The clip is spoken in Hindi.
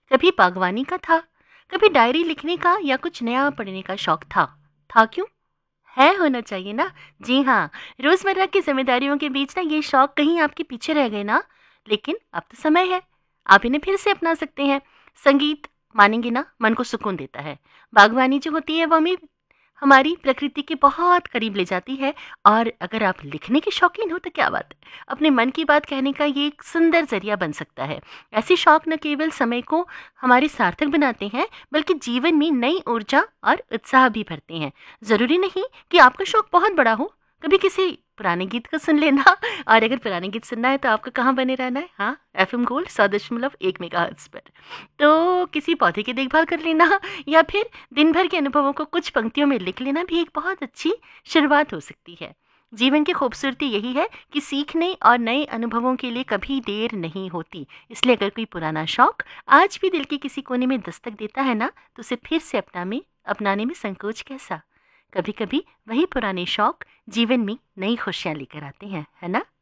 कभी बागवानी का था, कभी डायरी लिखने का या कुछ नया पढ़ने का शौक था। था क्यों? है होना चाहिए ना। जी हाँ, रोजमर्रा की जिम्मेदारियों के बीच ना ये शौक कहीं आपके पीछे रह गए ना, लेकिन अब तो समय है, आप इन्हें फिर से अपना सकते हैं। संगीत, मानेंगे ना, मन को सुकून देता है। बागवानी जो होती है वो हमें हमारी प्रकृति के बहुत करीब ले जाती है। और अगर आप लिखने के शौकीन हो तो क्या बात है, अपने मन की बात कहने का ये एक सुंदर जरिया बन सकता है। ऐसे शौक न केवल समय को हमारे सार्थक बनाते हैं, बल्कि जीवन में नई ऊर्जा और उत्साह भी भरते हैं। जरूरी नहीं कि आपका शौक बहुत बड़ा हो, कभी किसी पुराने गीत को सुन लेना। और अगर पुराने गीत सुनना है तो आपको कहाँ बने रहना है, हाँ, एफएम गोल्ड 100.1 मेगाहर्ट्ज पर। तो किसी पौधे की देखभाल कर लेना, या फिर दिन भर के अनुभवों को कुछ पंक्तियों में लिख लेना भी एक बहुत अच्छी शुरुआत हो सकती है। जीवन की खूबसूरती यही है कि सीखने और नए अनुभवों के लिए कभी देर नहीं होती। इसलिए अगर कोई पुराना शौक आज भी दिल के किसी कोने में दस्तक देता है ना, तो उसे फिर से अपनाने में संकोच कैसा। कभी कभी वही पुराने शौक जीवन में नई खुशियां लेकर आते हैं, है ना।